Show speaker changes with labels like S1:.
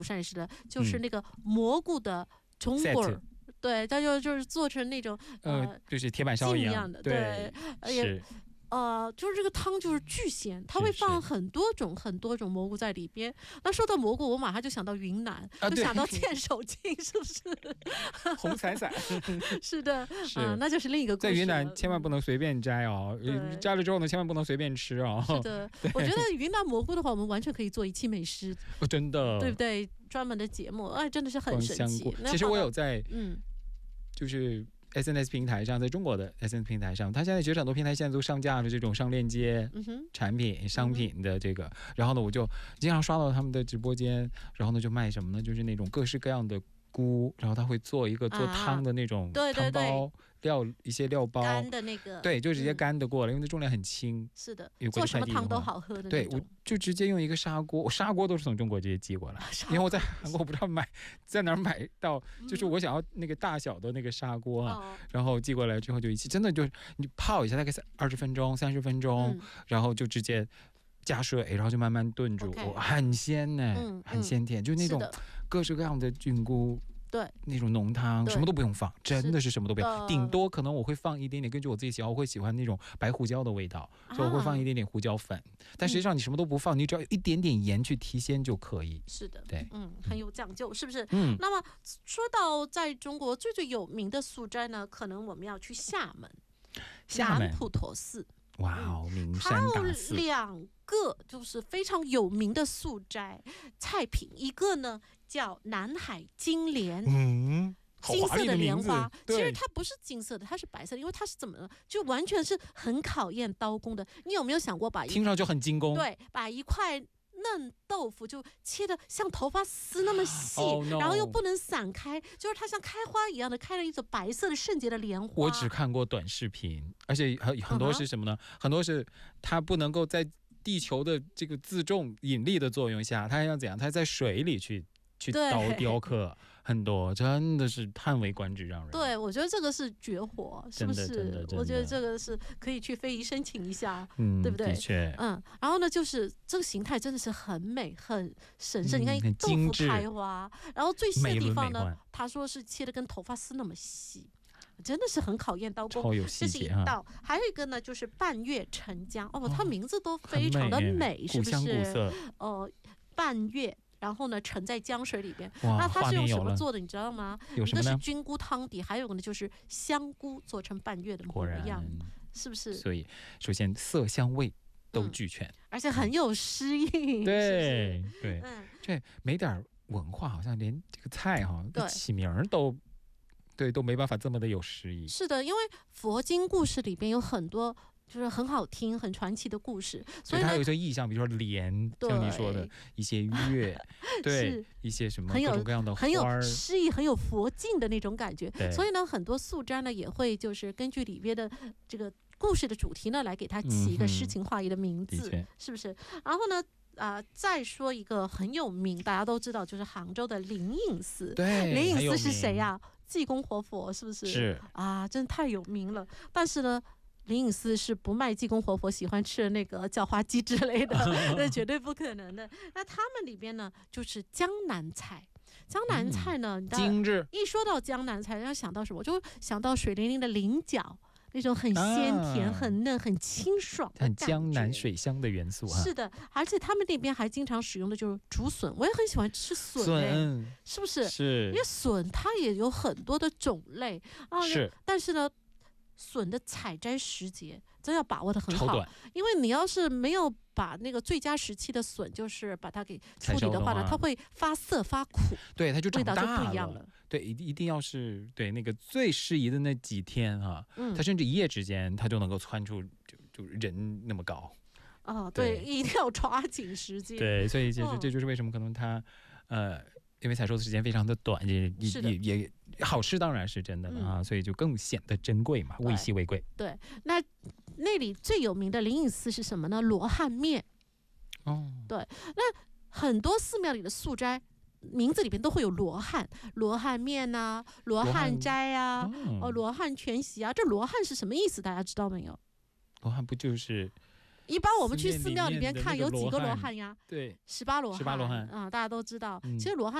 S1: 不善食的，就是那个蘑菇的中果儿。对，它就是做成那种
S2: 就是铁板烧一样
S1: 的，
S2: 对，是。
S1: 就是这个汤就是巨咸，它会放很多种蘑菇在里边。那说到蘑菇，我马上就想到云南，就想到剑手青，是不是？
S2: 红伞伞，
S1: 是的，那就是另一个故事。
S2: 在云南千万不能随便摘哦，摘了之后呢，千万不能随便吃哦。
S1: 是的，我觉得云南蘑菇的话，我们完全可以做一期美食，
S2: 真的，
S1: 对不对？专门的节目，真的是很神奇。
S2: 其实我有在，就是SNS 平台上，在中国的 SNS 平台上，它现在其实很多平台现在都上架了这种上链接产品、商品的这个，然后呢，我就经常刷到他们的直播间，然后呢就卖什么呢？就是那种各式各样的菇，然后他会做一个做汤的那种汤包，一些料包
S1: 干的那个，
S2: 对，就直接干的过了，因为它重量很轻。
S1: 是的，做什么汤都好喝的那种。
S2: 对，我就直接用一个砂锅，我砂锅都是从中国直接寄过来，因为我在韩国不知道在哪儿买到，就是我想要那个大小的那个砂锅然后寄过来之后就一起，真的就是你泡一下大概20分钟、30分钟，然后就直接加水，然后就慢慢炖煮，很鲜呢，很鲜甜，就那种各式各样的菌菇。
S1: 对，
S2: 那种浓汤什么都不用放，真的是什么都不用，顶多可能我会放一点点，根据我自己喜好，我会喜欢那种白胡椒的味道，所以我会放一点点胡椒粉。但实际上你什么都不放，你只要有一点点盐去提鲜就可以。
S1: 是的，
S2: 对，
S1: 很有讲究，是不是？那么说到在中国最有名的素斋呢，可能我们要去厦门南普陀寺。
S2: 哇哦，名山大寺。
S1: 还有2个就是非常有名的素斋菜品，一个呢叫南海金莲，金色的莲花，其实它不是金色的，它是白色的，因为它是怎么了？就完全是很考验刀工的。你有没有想过
S2: 听上去很精工？
S1: 对，把一块嫩豆腐就切得像头发丝那么细，然后又不能散开，就是它像开花一样的开了一朵白色的圣洁的莲花。
S2: 我只看过短视频，而且很多是什么呢？很多是它不能够在地球的这个自重引力的作用下，它要怎样？它在水里去雕刻，很多真的是叹为观止，让人。
S1: 对，我觉得这个是绝活，是不是？我觉得这个是可以去非遗申请一下，对不对？
S2: 的确，
S1: 然后呢，就是这个形态真的是很美、很神圣。你看，豆腐开花，然后最细的地方呢，他说是切的跟头发丝那么细。真的是很考验刀工，
S2: 超有细节，
S1: 这是一道。还有一个呢，就是半月沉江它名字都非常的美，是不是？
S2: 古香古色。
S1: 半月。然后呢，沉在江水里边。那它是用什么做的？你知道吗？
S2: 有什么呢？
S1: 一个是菌菇汤底，还有呢就是香菇做成半月的模样，是不是？
S2: 所以首先色香味都俱全，
S1: 而且很有诗意。
S2: 对对，这没点文化，好像连这个菜起名都没办法这么的有诗意。
S1: 是的，因为佛经故事里边有很多。就是很好听、很传奇的故事，所以
S2: 它有一些意象，比如说莲，像你说的一些月，对，一些什么各种各样的花，
S1: 很有诗意、很有佛境的那种感觉。所以呢，很多素斋呢也会就是根据里边的这个故事的主题呢，来给它起一个诗情画意的名字，是不是？然后呢，再说一个很有名，大家都知道，就是杭州的灵隐寺。
S2: 对，
S1: 灵隐寺是谁呀？济公活佛，是不是？
S2: 是
S1: 啊，真的太有名了。但是呢。灵隐寺是不卖济公活佛喜欢吃的那个叫花鸡之类的，那绝对不可能的。那他们里边呢，就是江南菜。江南菜呢，
S2: 精致。
S1: 一说到江南菜，要想到什么？就想到水灵灵的菱角，那种很鲜甜、很嫩、很清爽的感觉，
S2: 很江南水乡的元素啊。
S1: 是的，而且他们那边还经常使用的就是竹笋，我也很喜欢吃笋，是不是？
S2: 是，
S1: 因为笋它也有很多的种类
S2: 是，
S1: 但是呢。笋的采摘时节真要把握得很好，因为你要是没有把那个最佳时期的笋，就是把它给处理的话呢，它会发涩发苦，
S2: 对，它就长大了，
S1: 味道就不一样了。
S2: 对，一定要是对那个最适宜的那几天它甚至一夜之间它就能够窜出就人那么高。
S1: 对，一定要抓紧时间。
S2: 对，所以这就是为什么可能它因为采收的时间非常的短，也好吃，当然是真的了所以就更显得珍贵嘛，物以稀为贵。
S1: 对，那里最有名的灵隐寺是什么呢？罗汉面。对，那很多寺庙里的素斋名字里边都会有罗汉面啊，罗汉斋啊，罗汉全席啊。这罗汉是什么意思？大家知道没有？
S2: 罗汉不就是
S1: 一般我们去寺庙里边看有几个罗汉呀？
S2: 对
S1: ，18罗汉。
S2: 18罗汉
S1: 啊，大家都知道。
S2: 嗯
S1: 其实罗汉